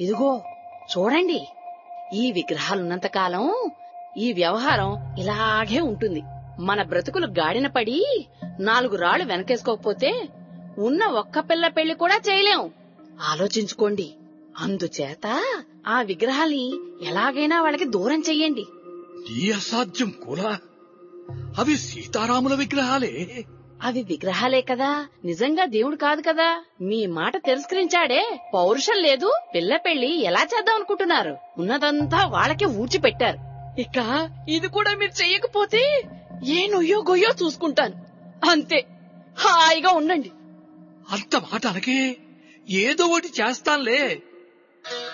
ఇదిగో చూడండి, ఈ విగ్రహాలున్నంత కాలం ఈ వ్యవహారం ఇలాగే ఉంటుంది. మన బ్రతుకులు గాడిన పడి 4 రాళ్లు వెనకేసుకోకపోతే ఉన్న ఒక్క పిల్ల పెళ్లి కూడా చేయలేం. ఆలోచించుకోండి. అందుచేత ఆ విగ్రహాల్ని ఎలాగైనా వాళ్ళకి దూరం చెయ్యండి. నీ అసాధ్యం కూడా. అవి సీతారాముల విగ్రహాలే. అవి విగ్రహాలే కదా, నిజంగా దేవుడు కాదు కదా. మీ మాట తిరస్కరించాడే, పౌరుషం లేదు. పిల్ల పెళ్లి ఎలా చేద్దాం అనుకుంటున్నారు? ఉన్నదంతా వాళ్ళకే ఊడ్చిపెట్టారు. ఇక ఇది కూడా మీరు చెయ్యకపోతే ఏ నొయ్యో గొయ్యో చూసుకుంటాను. అంతే, హాయిగా ఉండండి. అంత మాట అనకే, ఏదో ఒకటి చేస్తానులే.